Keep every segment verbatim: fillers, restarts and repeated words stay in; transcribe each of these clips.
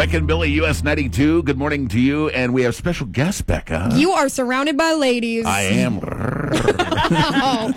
Becca and Billy, U S ninety-two. Good morning to you, and we have special guest, Becca. You are surrounded by ladies. I am. Oh.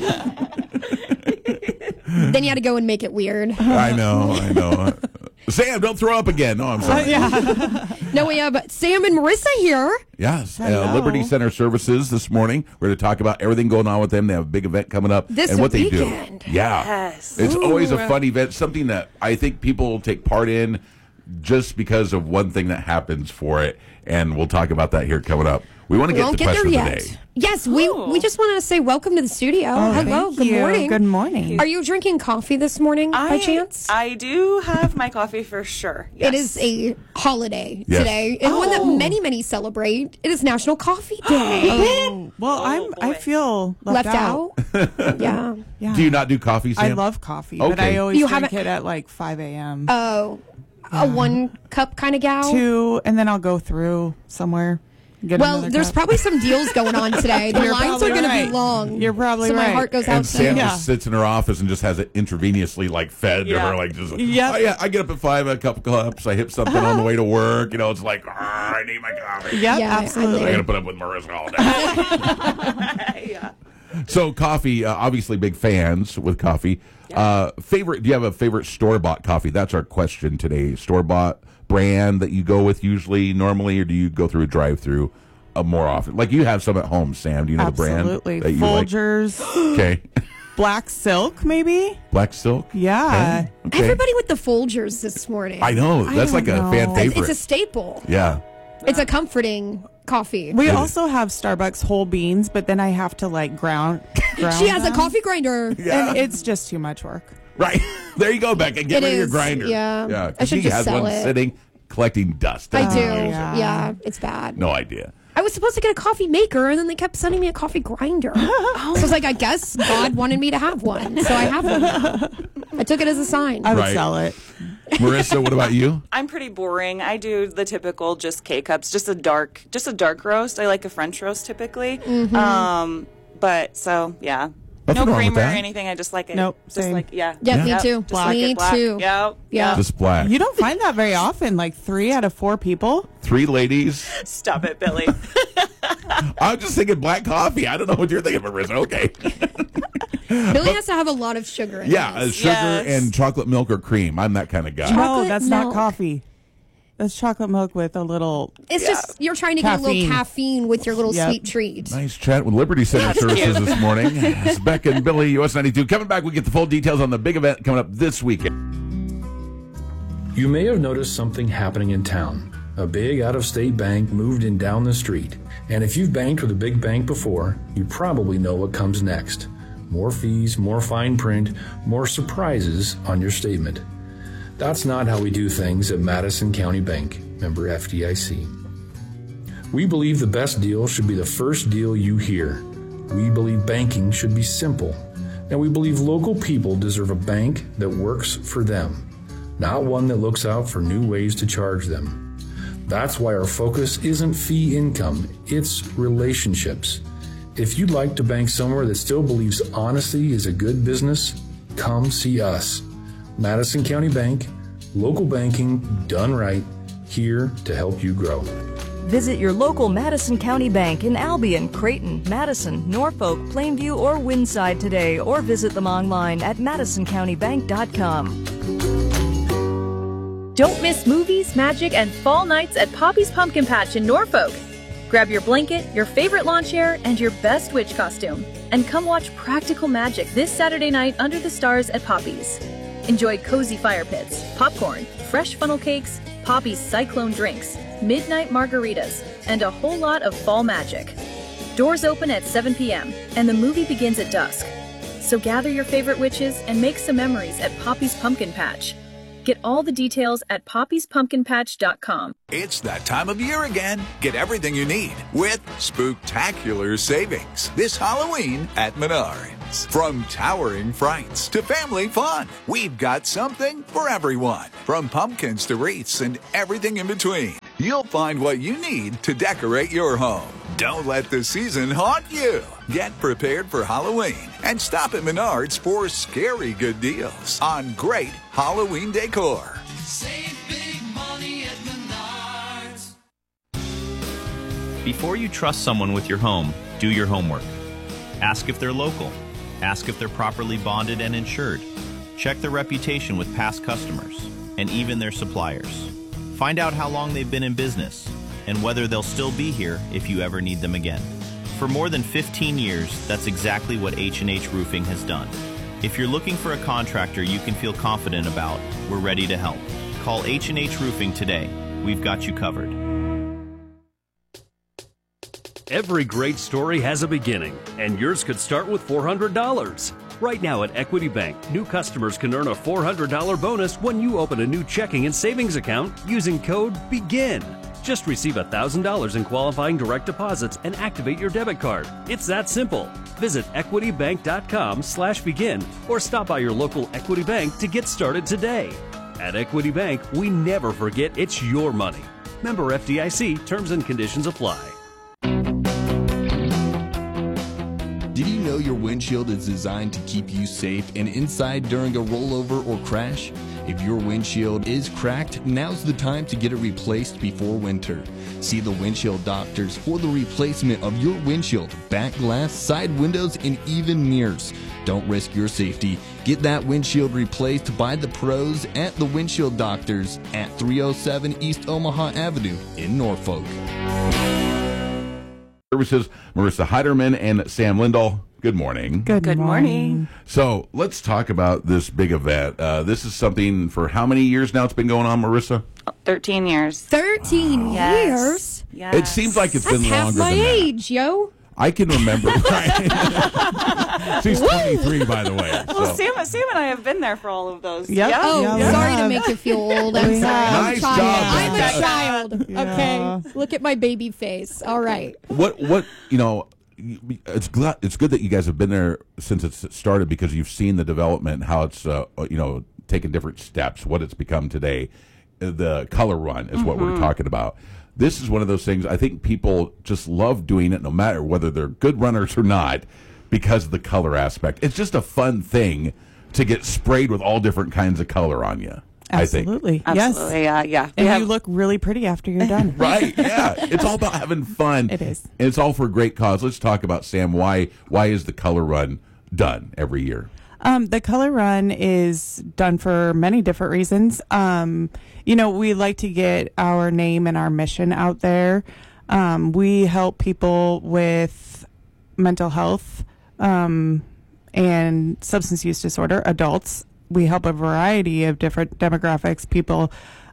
Then you had to go and make it weird. I know, I know. Sam, don't throw up again. No, I'm sorry. Uh, yeah. No, we have Sam and Marissa here. Yes, uh, Liberty Center Services this morning. We're going to talk about everything going on with them. They have a big event coming up. This and what weekend. they do. Yeah. Yes. It's Ooh. always a fun event, something that I think people take part in just because of one thing that happens for it. And we'll talk about that here coming up. We want to We get won't the get there question of yet. the day. Yes, we Ooh. we just want to say welcome to the studio. Oh, Hello, thank good you. morning. Good morning. Are you drinking coffee this morning I, by chance? I do have my coffee for sure. Yes. It is a holiday Yes. today, and one that Oh. many, many celebrate. It is National Coffee Day. Oh, well, Oh, I'm. I boy. feel Left, left, out? Yeah. Yeah. Do you not do coffee, Sam? I love coffee, but Okay. I always You drink haven't- it at like five a.m. Oh, a one cup kind of gal? Two, and then I'll go through somewhere. Get Well, another there's cup. probably some deals going on today. The You're lines probably are going to be right. long. You're probably so my right. heart goes out And to Sam you. Yeah. just sits in her office and just has it intravenously like fed to Yeah. her, like just. Yep. Oh yeah, I get up at five, a couple cups. I hit something on the way to work. You know, it's like "Ah, I need my coffee. Yep, Yeah, I- absolutely. I got to put up with Marissa all day. yeah. So coffee, uh, obviously big fans with coffee. Uh, favorite? Do you have a favorite store bought coffee? That's our question today. Store bought brand that you go with usually, normally, or do you go through a drive through? Uh, more often, like you have some at home, Sam. Do you know Absolutely. the brand that you like? Folgers, Okay, Black Silk, maybe. Black Silk. Yeah. Okay. Okay. Everybody with the Folgers this morning. I know that's I like a don't fan know. It's, favorite. it's a staple. yeah. It's a comforting coffee. We also have Starbucks whole beans, but then I have to like ground. ground She has a them, coffee grinder. Yeah. and it's just too much work. Right. There you go, Becca. Get It rid of your is, grinder. yeah. Yeah. I 'cause should she just has sell one it. sitting collecting dust. I doesn't do. use it. yeah. Yeah. It's bad. No idea. I was supposed to get a coffee maker, and then they kept sending me a coffee grinder. So I was like, I guess God wanted me to have one, so I have one now. I took it as a sign. I would Right. sell it. Marissa, what about you? I'm pretty boring. I do the typical just K cups, just a dark, just a dark roast. I like a French roast typically. Mm-hmm. Um, but so yeah, Nothing no wrong with creamer or that. anything. I just like it. Nope, Just same. like yeah. Yeah, me Yep, too. Just like Me it black. too. Yep. Yeah. Yep. Just black. You don't find that very often. Like three out of four people. Three ladies. Stop it, Billy. I'm just thinking black coffee. I don't know what you're thinking, Marissa. Okay. Billy has to have a lot of sugar in Yeah, uh, his. sugar Yes. and chocolate milk or cream. I'm that kind of guy. No, Chocolate that's milk. not coffee. That's chocolate milk with a little. It's just, you're trying to get a little Caffeine. caffeine with your little Yep. sweet treat. Nice chat with Liberty Center Services this morning. It's Becca and Billy, U S ninety-two. Coming back, we get the full details on the big event coming up this weekend. You may have noticed something happening in town. A big out-of-state bank moved in down the street. And if you've banked with a big bank before, you probably know what comes next. More fees, more fine print, more surprises on your statement. That's not how we do things at Madison County Bank, member F D I C. We believe the best deal should be the first deal you hear. We believe banking should be simple. And we believe local people deserve a bank that works for them, not one that looks out for new ways to charge them. That's why our focus isn't fee income, it's relationships. If you'd like to bank somewhere that still believes honesty is a good business, come see us. Madison County Bank, local banking done right, here to help you grow. Visit your local Madison County Bank in Albion, Creighton, Madison, Norfolk, Plainview, or Windside today, or visit them online at madison county bank dot com. Don't miss movies, magic, and fall nights at Poppy's Pumpkin Patch in Norfolk. Grab your blanket, your favorite lawn chair, and your best witch costume, and come watch practical magic this Saturday night under the stars at Poppy's. Enjoy cozy fire pits, popcorn, fresh funnel cakes, Poppy's Cyclone drinks, midnight margaritas, and a whole lot of fall magic. Doors open at seven p.m., and the movie begins at dusk. So gather your favorite witches and make some memories at Poppy's Pumpkin Patch. Get all the details at poppies pumpkin patch dot com. It's that time of year again. Get everything you need with spooktacular savings this Halloween at Menards. From towering frights to family fun, we've got something for everyone. From pumpkins to wreaths and everything in between, you'll find what you need to decorate your home. Don't let the season haunt you. Get prepared for Halloween and stop at Menards for scary good deals on great Halloween decor. Save big money at Menards. Before you trust someone with your home, do your homework. Ask if they're local. Ask if they're properly bonded and insured. Check their reputation with past customers and even their suppliers. Find out how long they've been in business and whether they'll still be here if you ever need them again. For more than fifteen years, that's exactly what H and H Roofing has done. If you're looking for a contractor you can feel confident about, we're ready to help. Call H and H Roofing today. We've got you covered. Every great story has a beginning, and yours could start with four hundred dollars. Right now at Equity Bank, new customers can earn a four hundred dollars bonus when you open a new checking and savings account using code BEGIN. Just receive one thousand dollars in qualifying direct deposits and activate your debit card. It's that simple. Visit equitybank.com slash begin or stop by your local Equity Bank to get started today. At Equity Bank, we never forget it's your money. Member F D I C, terms and conditions apply. Did you know your windshield is designed to keep you safe and inside during a rollover or crash? If your windshield is cracked, now's the time to get it replaced before winter. See the windshield doctors for the replacement of your windshield, back glass, side windows, and even mirrors. Don't risk your safety. Get that windshield replaced by the pros at the Windshield Doctors at three oh seven East Omaha Avenue in Norfolk. Services, Marissa Heiderman and Sam Lindahl. Good morning. Good, Good morning. morning. So let's talk about this big event. Uh, this is something for how many years now it's been going on, Marissa? thirteen years. thirteen Yes. years? Yes. It seems like it's That's been half longer my than that. age, yo. I can remember. Right? She's twenty-three, by the way. Well, So. Sam, Sam and I have been there for all of those. Yep. Yeah. Oh, Yeah, we sorry to have. make you feel old. I'm We sorry. have. I'm a Nice child. job, I'm a Becca. child. Yeah. Okay. Look at my baby face. All right. What? What? You know, it's glad, it's good that you guys have been there since it started because you've seen the development, how it's uh, you know taken different steps, what it's become today. The color run is what we're talking about. This is one of those things I think people just love doing it no matter whether they're good runners or not because of the color aspect. It's just a fun thing to get sprayed with all different kinds of color on you. Absolutely. I think. Absolutely. Yes. Yeah. Yeah. And We have- you look really pretty after you're done. Right, yeah. It's all about having fun. It is. And it's all for a great cause. Let's talk about, Sam, why why is the color run done every year? Um, the color run is done for many different reasons. Um, you know, we like to get our name and our mission out there. Um, we help people with mental health um, and substance use disorder, adults. We help a variety of different demographics, people.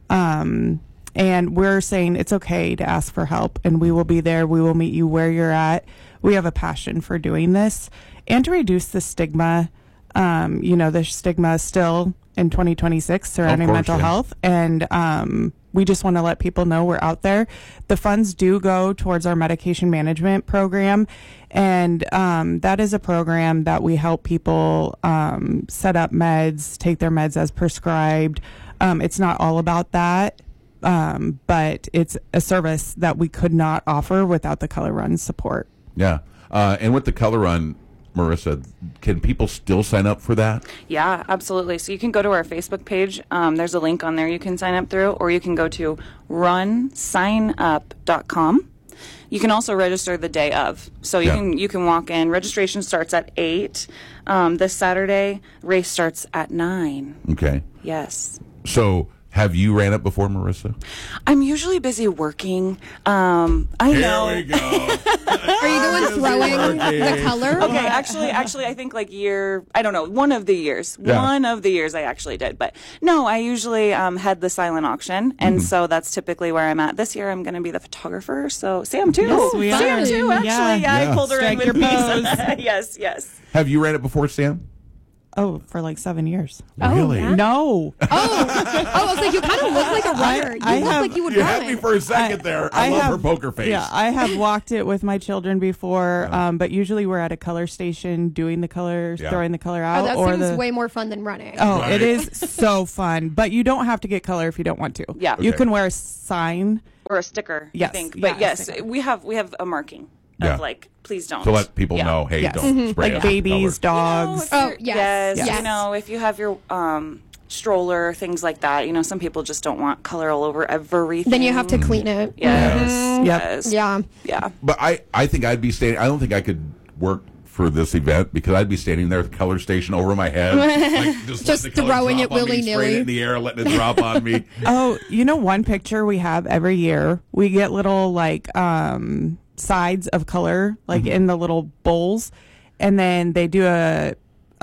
Um, and we're saying it's okay to ask for help, and we will be there. We will meet you where you're at. We have a passion for doing this and to reduce the stigma. Um, you know, there's stigma still in twenty twenty-six surrounding course, mental yeah. health. And um, we just want to let people know we're out there. The funds do go towards our medication management program. And um, that is a program that we help people um, set up meds, take their meds as prescribed. Um, it's not all about that, um, but it's a service that we could not offer without the Color Run support. Yeah. Uh, and with the color run, Marissa, can people still sign up for that? Yeah, absolutely. So you can go to our Facebook page. Um, there's a link on there you can sign up through, or you can go to run sign up dot com. You can also register the day of. So you Yeah. can you can walk in. Registration starts at eight. Um, this Saturday, race starts at nine. Okay. Yes. So have you ran it before, Marissa? I'm usually busy working. Um, I know. Here we go. Are you the one throwing the color? Okay, actually, actually, I think like year, I don't know, one of the years, Yeah. one of the years I actually did. But no, I usually um, head the silent auction, and Mm-hmm. so that's typically where I'm at. This year, I'm going to be the photographer. So Sam too, Yes, we Sam are. too. Actually, Yeah. yeah, Yeah. I pulled her in Strike with your me. pose. yes, yes. Have you ran it before, Sam? Oh, for like seven years. Oh, Really? yeah? No. Oh, oh, I was like, you kind of look like a runner. You I look have- like you would You run. had me for a second there. I, love her poker face. Yeah, I have walked it with my children before, um, but usually we're at a color station doing the color, Yeah. throwing the color Oh, out. that or seems the, way more fun than running. Oh, Right. it is so fun. But you don't have to get color if you don't want to. Yeah. You Okay. can wear a sign. Or a sticker, Yes, I think. yeah, But a yes, sticker. we have we have a marking Yeah. of like, please don't. To let people Yeah. know, hey, Yes. don't spray Like it with babies, color. dogs. You know, if Oh, you're- yes, yes. yes. You know, if you have your um, stroller, things like that. You know, some people just don't want color all over everything. Then you have to clean it. Yes. Mhm. Yes. Yeah. Yeah. But I, I think I'd be standing. I don't think I could work for this event because I'd be standing there with the color station over my head, like just, Just letting the color throwing drop it on me, willy-nilly. spraying it in the air, letting it drop on me. Oh, you know, one picture we have every year, we get little like um, sides of color, like Mm-hmm. in the little bowls, and then they do a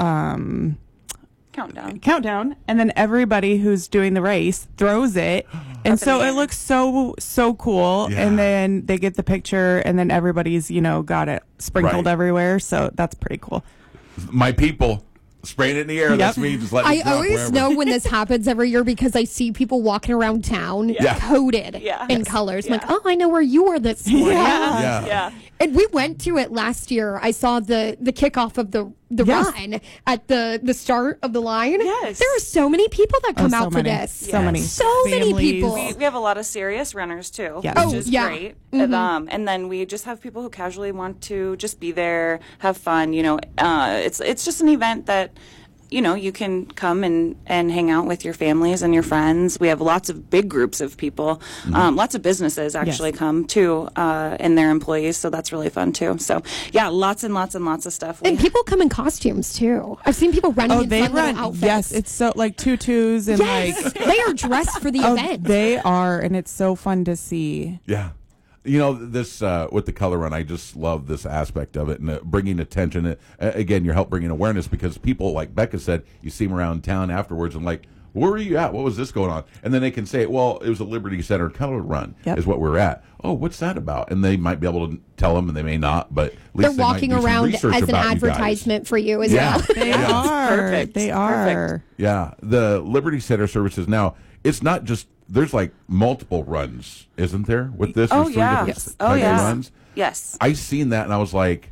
um, Countdown. countdown, and then everybody who's doing the race throws it, and so it looks so so cool. Yeah. And then they get the picture, and then everybody's you know got it sprinkled Right. everywhere. So that's pretty cool. My people spraying it in the air. That's Yep. me. Just letting I it drop always wherever. know when this happens every year because I see people walking around town Yeah. coated Yeah. in colors. I'm like, oh, I know where you were this morning. Yeah. Yeah. Yeah. And we went to it last year. I saw the the kickoff of the the Yes. run at the the start of the line. Yes. There are so many people that Oh, come so out for many. this. So many. So many Families. people. We, we have a lot of serious runners too, Yes. which Oh, is yeah. great. And, um, and then we just have people who casually want to just be there, have fun. You know, uh, it's it's just an event that, you know, you can come and, and hang out with your families and your friends. We have lots of big groups of people. Um, lots of businesses actually Yes. come too, uh, and their employees. So that's really fun too. So yeah, lots and lots and lots of stuff. We And people come in costumes too. I've seen people running Oh, in they fun little run. outfits. Yes, it's so like tutus and yes, like. they are dressed for the Oh, event. they are, and it's so fun to see. Yeah. You know, this uh, with the color run, I just love this aspect of it and uh, bringing attention. Uh, again, you're help bringing awareness because people, like Becca said, you see them around town afterwards and like, where were you at? What was this going on? And then they can say, well, it was a Liberty Center color run Yep. is what we're at. Oh, what's that about? And they might be able to tell them and they may not, but at least They're they might walking do some around research as an about you guys. advertisement for you as Yeah. well. They Yeah. are. Perfect. They are. Perfect. Yeah, the Liberty Center services now. It's not just there's like multiple runs, isn't there? With this, Oh There's three yeah. different Yes. types Oh of yeah. runs. Yes. I seen that and I was like,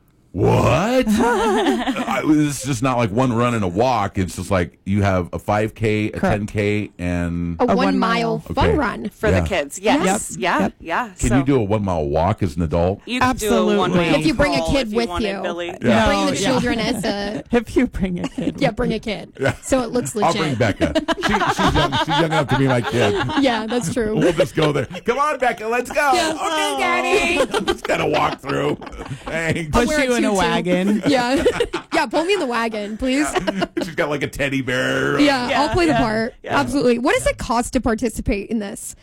what? I, it's just not like one run and a walk. It's just like you have a five K, a Correct. ten K, and A, A one, one mile, mile. fun Okay. run. For Yeah. the kids. Yes. Yep. Yeah. Yep. Yeah. can so you do a one mile walk as an adult? You can do a Absolutely. one mile If you bring a crawl kid if with wanted, you. Billy. Yeah. Bring No, the yeah. children as a If you bring a kid. yeah, bring a kid. So it looks I'll legit. bring Becca. She, she's, young, she's young enough to be my kid. Yeah, that's true. We'll just go there. Come on, Becca, let's go. Okay, Daddy. Just gotta walk through. Thanks. Push wear a you in a tutu. wagon. Yeah. Yeah, pull me in the wagon, please. She's got like a teddy bear. Yeah, Yeah, I'll play the yeah, part. yeah. Absolutely. What does it cost to participate in this?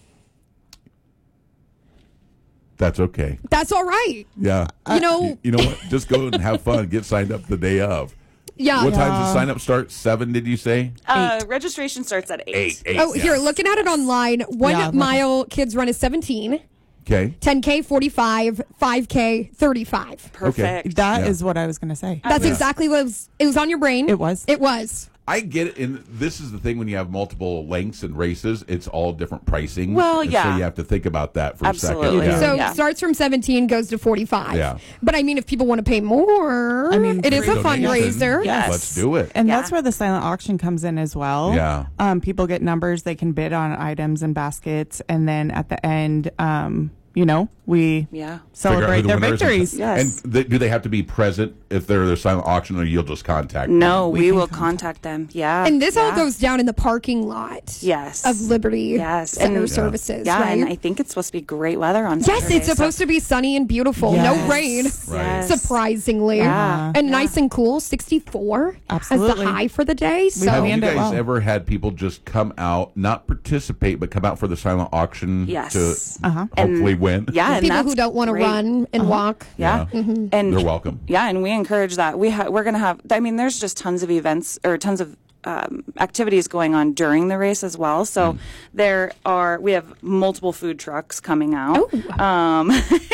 That's okay. That's all right. Yeah. You know- you, you know what? Just go and have fun. Get signed up the day of. Yeah. What time does the sign up start? Seven, did you say? Uh, registration starts at eight. Eight. Eight. Oh, yeah. here, looking at it online, one Yeah, look- mile kids run is seventeen, Okay. ten K forty-five, five K thirty-five. Perfect. That is Yeah. what I was going to say. That's Yeah. exactly what it was. It was on your brain. It was. It was. I get it. And this is the thing when you have multiple lengths and races, it's all different pricing. Well, And yeah. So you have to think about that for Absolutely. a second. Yeah. So Yeah. it starts from seventeen, goes to forty-five. Yeah. But I mean, if people want to pay more, I mean, it is a Donation. fundraiser. Yes. Let's do it. And Yeah. that's where the silent auction comes in as well. Yeah. Um, people get numbers, they can bid on items and baskets, and then at the end, um, you know, we Yeah. celebrate Figure out their who the winners are. victories. Yes. And th- do they have to be present if they're the silent auction, or you'll just contact them? No, we, can will contact contact them. Yeah. And this all Yeah. goes down in the parking lot Yes. of Liberty Yes. Center And- Services, Yeah, right? and I think it's supposed to be great weather on yes, Saturday. it's supposed to be sunny and beautiful. Yes. No rain. Right. Yes. Surprisingly. Yeah. And nice and cool, sixty-four as Absolutely. the high for the day. So Have you planned it guys well. ever had people just come out, not participate, but come out for the silent auction Yes. to Uh-huh. hopefully win? Yeah, and people that's who don't want to great. run and walk. Yeah. Yeah. And They're welcome. Yeah, and we encourage that. We ha- we're going to have. I mean, there's just tons of events or tons of um, activities going on during the race as well. So Mm. there are. We have multiple food trucks coming out. Oh. Um,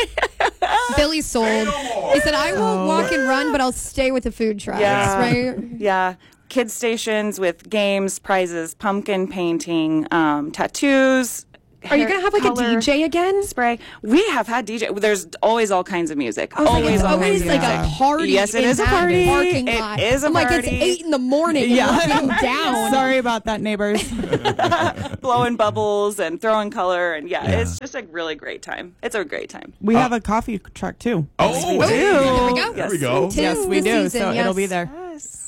Billy sold. He said, I won't walk and run, but I'll stay with the food trucks, Yeah. right? yeah, kids stations with games, prizes, pumpkin painting, um, tattoos. Are you hair going to have like color a D J again? spray? We have had D J. There's always all kinds of music. I was like, always, it's all always kinds like of a music. party. Yes, it in is a that party. Parking It lot. is a I'm like, it's party. eight in the morning. Yeah. And we're sitting down. Sorry about that, neighbors. blowing bubbles and throwing color, and yeah, Yeah. it's just a really great time. It's a great time. We have a coffee truck too. Oh, There hey. we go. There we Yes, go. Two Yes, we this do. season, so yes. it'll be there. Yes.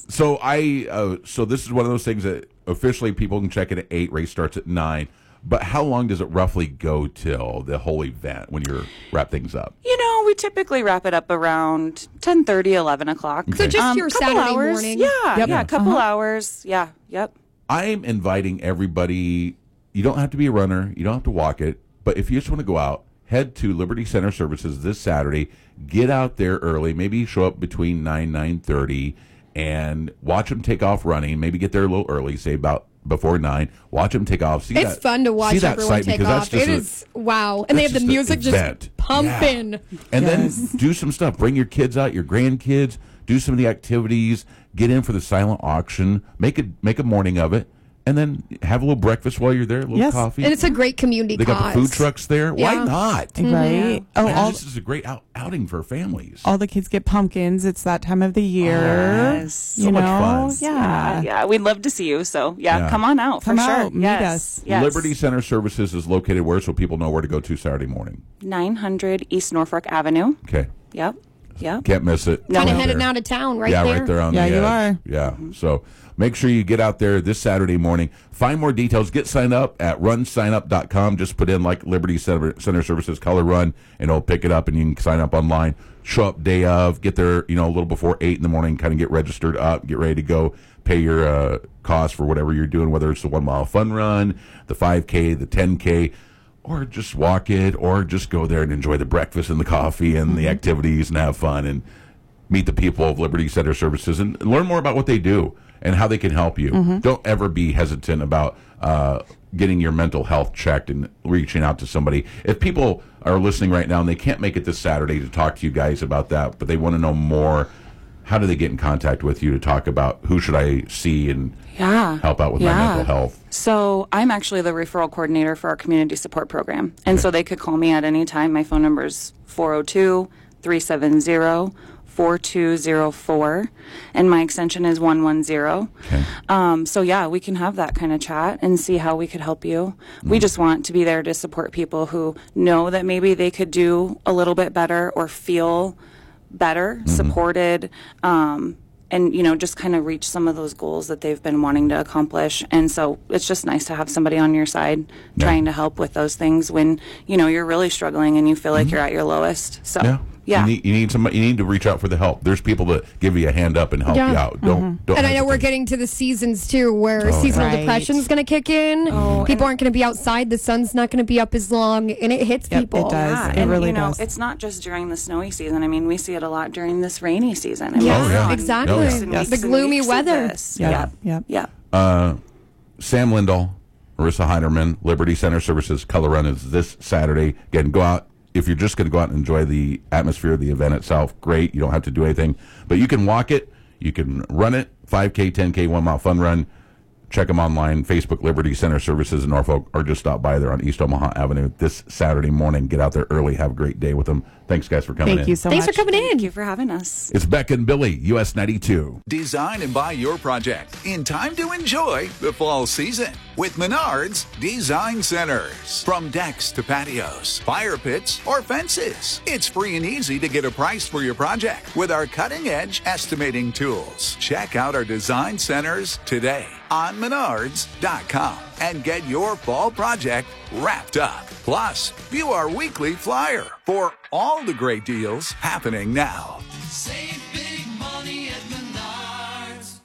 So I, uh, so this is one of those things that officially people can check in at eight. Race starts at nine. But how long does it roughly go till the whole event when you're wrap things up? You know, we typically wrap it up around ten thirty, eleven o'clock. Okay. So just Um, your couple Saturday hours. morning. Yeah, Yep. yeah, a couple Uh-huh. hours. Yeah, yep. I'm inviting everybody. You don't have to be a runner. You don't have to walk it. But if you just want to go out, head to Liberty Center Services this Saturday. Get out there early. Maybe show up between nine, nine thirty, and watch them take off running. Maybe get there a little early, say about before nine. Watch them take off. See It's that, fun to see watch that everyone site take because that's off. just It a- is wow, and they have that's the just an music event. just pumping. Yeah. And Yes. then do some stuff. Bring your kids out, your grandkids. Do some of the activities. Get in for the silent auction. Make a make a morning of it, and then have a little breakfast while you're there. A little Yes. coffee. And it's a great community They got cause. the food trucks there. Why Yeah. not? Right. Oh, Man, all, this is a great out, outing for families. all the kids get pumpkins. It's that time of the year. Yes. You So know? much fun. Yeah. Yeah, yeah, we'd love to see you. So, yeah, Yeah. come on out for Come sure. out, meet yes. us. Yes. Liberty Center Services is located where, so people know where to go to Saturday morning. nine hundred East Norfolk Avenue. Okay. Yep. Yep. Can't miss it. Kind of Right headed there. out of town, right yeah, there. right there on Yeah, the you edge. are. Yeah. So make sure you get out there this Saturday morning. Find more details. Get signed up at run sign up dot com. Just put in like Liberty Center, Center Services Color Run, and it'll pick it up, and you can sign up online. Show up day of. Get there, you know, a little before eight in the morning. Kind of get registered up. Get ready to go. Pay your uh, cost for whatever you're doing, whether it's the one mile fun run, the five K, the ten K. Or just walk it, or just go there and enjoy the breakfast and the coffee and the activities and have fun and meet the people of Liberty Center Services and learn more about what they do and how they can help you. Mm-hmm. Don't ever be hesitant about uh, getting your mental health checked and reaching out to somebody. If people are listening right now and they can't make it this Saturday to talk to you guys about that, but they want to know more, how do they get in contact with you to talk about who should I see and Yeah. help out with my Yeah. mental health? So I'm actually the referral coordinator for our community support program. And so they could call me at any time. My phone number is four oh two, three seven zero, four two zero four, and my extension is one one zero. Um, so yeah, we can have that kind of chat and see how we could help you. We just want to be there to support people who know that maybe they could do a little bit better or feel better, supported, um, and, you know, just kind of reach some of those goals that they've been wanting to accomplish. And so it's just nice to have somebody on your side trying to help with those things when, you know, you're really struggling and you feel like you're at your lowest. So, Yeah. yeah. You need, you need somebody, you need to reach out for the help. There's people that give you a hand up and help Yeah. you out. Don't, don't And I know we're hesitate. getting to the seasons too, where Oh, seasonal Right. depression is going to kick in. Oh, People aren't going to be outside. The sun's not going to be up as long, and it hits Yep, people. it does. Yeah, It and really you know, does. it's not just during the snowy season. I mean, we see it a lot during this rainy season. I mean, Yeah, Oh, yeah. exactly. Oh, yeah. Weeks The and gloomy weeks of weather. this. Yep. Yeah. Yep. Yeah. Uh, Sam Lindahl, Marissa Heiderman, Liberty Center Services Color Run is this Saturday. Again, go out. If you're just going to go out and enjoy the atmosphere of the event itself, great. You don't have to do anything. But you can walk it. You can run it. five K, ten K, one mile fun run. Check them online. Facebook, Liberty Center Services in Norfolk, or just stop by there on East Omaha Avenue this Saturday morning. Get out there early. Have a great day with them. Thanks, guys, for coming Thank in. you so Thanks much. for coming in. Thank you for having us. It's Beck and Billy, U S ninety-two. Design and buy your project in time to enjoy the fall season with Menards Design Centers. From decks to patios, fire pits, or fences, it's free and easy to get a price for your project with our cutting edge estimating tools. Check out our design centers today on menards dot com and get your fall project wrapped up. Plus, view our weekly flyer for all the great deals happening now. Save big money at Menards.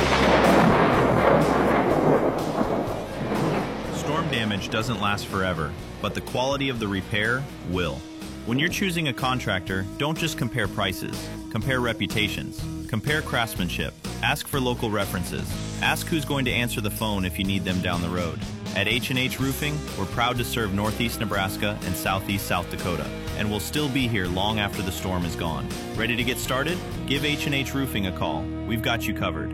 Storm damage doesn't last forever, but the quality of the repair will. When you're choosing a contractor, don't just compare prices. Compare reputations. Compare craftsmanship. Ask for local references. Ask who's going to answer the phone if you need them down the road. At H and H Roofing, we're proud to serve Northeast Nebraska and Southeast South Dakota, and we'll still be here long after the storm is gone. Ready to get started? Give H and H Roofing a call. We've got you covered.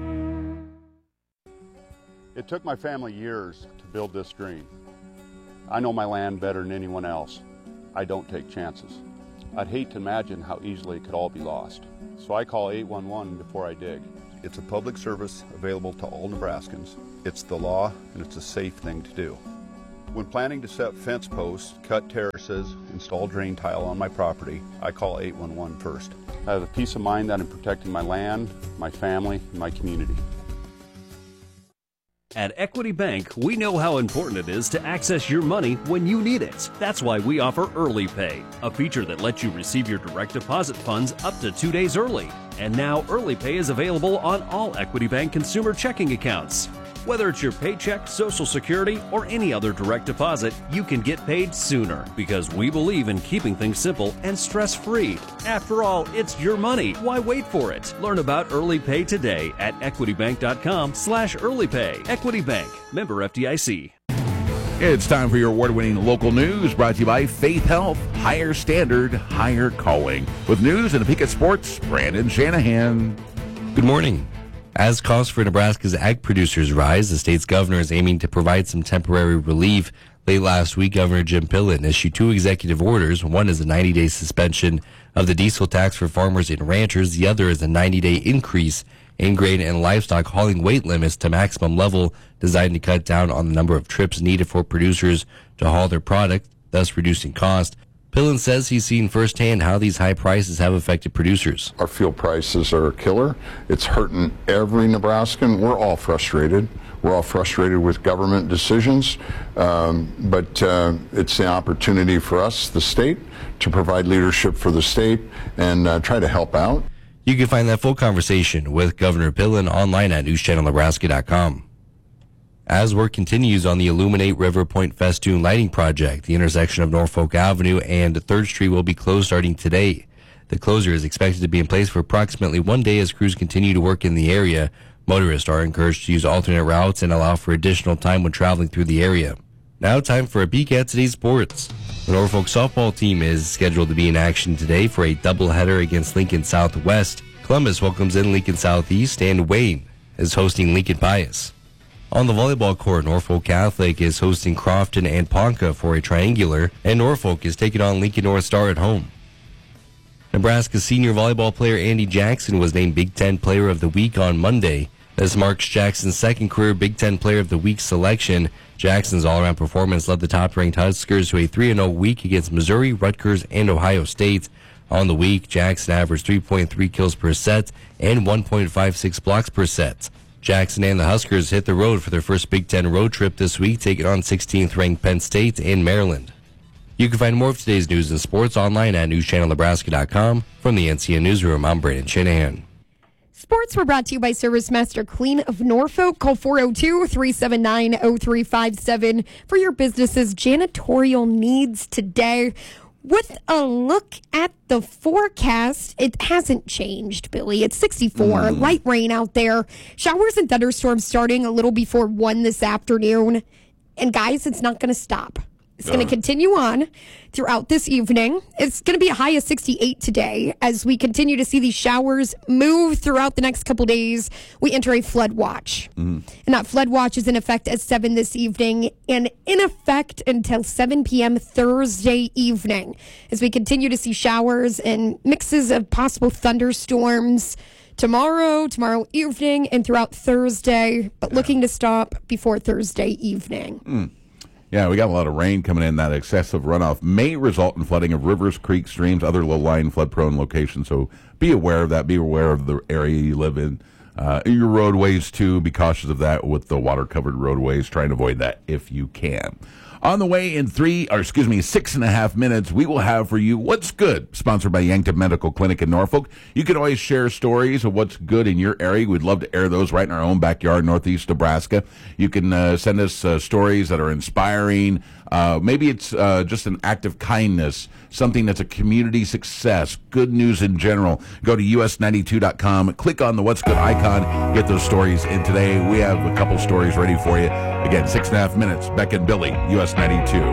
It took my family years to build this dream. I know my land better than anyone else. I don't take chances. I'd hate to imagine how easily it could all be lost. So I call eight one one before I dig. It's a public service available to all Nebraskans. It's the law, and it's a safe thing to do. When planning to set fence posts, cut, tear, says install drain tile on my property, I call eight one one first. I have the peace of mind that I'm protecting my land, my family, and my community. At Equity Bank, we know how important it is to access your money when you need it. That's why we offer Early Pay, a feature that lets you receive your direct deposit funds up to two days early. And now Early Pay is available on all Equity Bank consumer checking accounts. Whether it's your paycheck, Social Security, or any other direct deposit, you can get paid sooner because we believe in keeping things simple and stress-free. After all, it's your money. Why wait for it? Learn about Early Pay today at equitybank.com slash earlypay. Equity Bank, member F D I C. It's time for your award-winning local news, brought to you by Faith Health, higher standard, higher calling. With news and a peek at sports, Brandon Shanahan. Good morning. As costs for Nebraska's ag producers rise, the state's governor is aiming to provide some temporary relief. Late last week, Governor Jim Pillen issued two executive orders. One is a ninety-day suspension of the diesel tax for farmers and ranchers. The other is a ninety-day increase in grain and livestock hauling weight limits to maximum level, designed to cut down on the number of trips needed for producers to haul their product, thus reducing cost. Pillen says he's seen firsthand how these high prices have affected producers. Our fuel prices are a killer. It's hurting every Nebraskan. We're all frustrated. We're all frustrated with government decisions, um, but uh, it's the opportunity for us, the state, to provide leadership for the state and uh, try to help out. You can find that full conversation with Governor Pillen online at news channel nebraska dot com. As work continues on the Illuminate River Point Festoon Lighting Project, the intersection of Norfolk Avenue and third Street will be closed starting today. The closure is expected to be in place for approximately one day as crews continue to work in the area. Motorists are encouraged to use alternate routes and allow for additional time when traveling through the area. Now time for a peek at today's sports. The Norfolk softball team is scheduled to be in action today for a doubleheader against Lincoln Southwest. Columbus welcomes in Lincoln Southeast, and Wayne is hosting Lincoln Pius. On the volleyball court, Norfolk Catholic is hosting Crofton and Ponca for a triangular, and Norfolk is taking on Lincoln North Star at home. Nebraska's senior volleyball player Andy Jackson was named Big Ten Player of the Week on Monday. This marks Jackson's second career Big Ten Player of the Week selection. Jackson's all-around performance led the top-ranked Huskers to a three and oh week against Missouri, Rutgers, and Ohio State. On the week, Jackson averaged three point three kills per set and one point five six blocks per set. Jackson and the Huskers hit the road for their first Big Ten road trip this week, taking on sixteenth ranked Penn State in Maryland. You can find more of today's news and sports online at news channel nebraska dot com. From the N C N Newsroom, I'm Brandon Shanahan. Sports were brought to you by Service Master Clean of Norfolk. Call four oh two, three seven nine, oh three five seven for your business's janitorial needs today. With a look at the forecast, it hasn't changed, Billy. It's sixty-four, mm. light rain out there. Showers and thunderstorms starting a little before one this afternoon. And guys, it's not going to stop. It's going to continue on throughout this evening. It's going to be a high of sixty-eight today as we continue to see these showers move throughout the next couple days. We enter a flood watch. Mm. And that flood watch is in effect at seven this evening and in effect until seven p.m. Thursday evening as we continue to see showers and mixes of possible thunderstorms tomorrow, tomorrow evening, and throughout Thursday, but yeah. looking to stop before Thursday evening. Mm. Yeah, we got a lot of rain coming in. That excessive runoff may result in flooding of rivers, creeks, streams, other low-lying flood-prone locations. So be aware of that. Be aware of the area you live in. Uh, your roadways, too. Be cautious of that with the water-covered roadways. Try and avoid that if you can. On the way in three, or excuse me, six and a half minutes, we will have for you What's Good, sponsored by Yankton Medical Clinic in Norfolk. You can always share stories of what's good in your area. We'd love to air those right in our own backyard, Northeast Nebraska. You can uh, send us uh, stories that are inspiring. Uh, maybe it's uh, just an act of kindness, something that's a community success, good news in general. Go to U S ninety-two dot com, click on the What's Good icon, get those stories in today. We have a couple stories ready for you. Again, six and a half minutes. Beck and Billy, U S ninety-two.